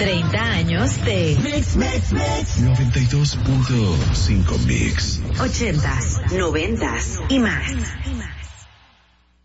30 años de Mix. 92.5 Mix. 80s, 90s y más.